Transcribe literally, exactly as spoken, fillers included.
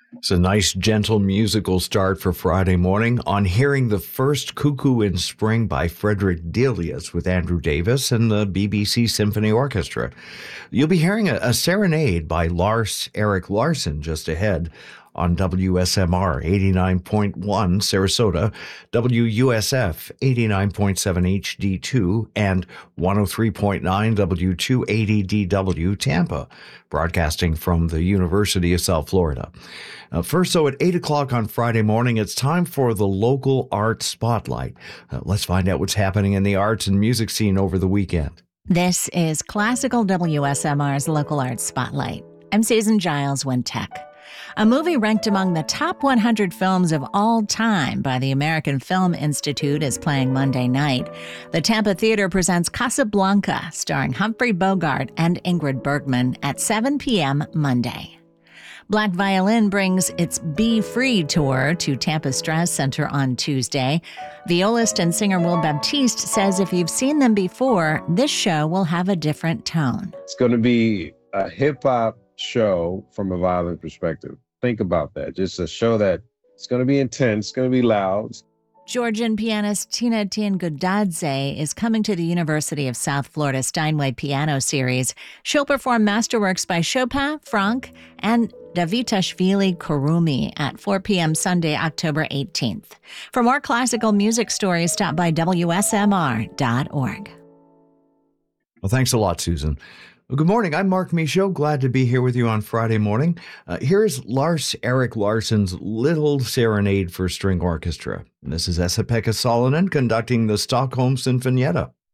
It's a nice, gentle musical start for Friday morning on hearing the first Cuckoo in Spring by Frederick Delius with Andrew Davis and the B B C Symphony Orchestra. You'll be hearing a, a serenade by Lars Erik Larson just ahead on W S M R eighty-nine point one Sarasota, W U S F eighty-nine point seven H D two, and one oh three point nine W two eighty D W Tampa, broadcasting from the University of South Florida. Uh, first, so at eight o'clock on Friday morning, it's time for the local art spotlight. Uh, let's find out what's happening in the arts and music scene over the weekend. This is Classical W S M R's Local Arts Spotlight. I'm Susan Giles Wintech. A movie ranked among the top one hundred films of all time by the American Film Institute is playing Monday night. The Tampa Theater presents Casablanca, starring Humphrey Bogart and Ingrid Bergman at seven p.m. Monday. Black Violin brings its Be Free tour to Tampa Strauss Center on Tuesday. Violist and singer Will Baptiste says if you've seen them before, this show will have a different tone. It's going to be a hip-hop show from a violin perspective. Think about that. Just a show that it's going to be intense, it's going to be loud. Georgian pianist Tina Tiangudadze is coming to the University of South Florida Steinway Piano Series. She'll perform masterworks by Chopin, Franck, and Davitashvili Kurumi at four p.m. Sunday, October eighteenth. For more classical music stories, stop by W S M R dot org. Well, thanks a lot, Susan. Well, good morning. I'm Mark Michaud. Glad to be here with you on Friday morning. Uh, here's Lars Erik Larsson's Little Serenade for String Orchestra. This is Esa-Pekka Salonen conducting the Stockholm Sinfonietta.